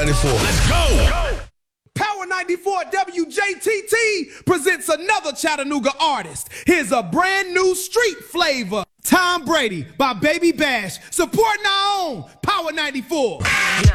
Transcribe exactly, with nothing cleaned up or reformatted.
ninety-four. Let's go! Power ninety-four W J T T presents another Chattanooga artist. Here's a brand new street flavor. Tom Brady by Baby Bash, supporting our own Power ninety-four.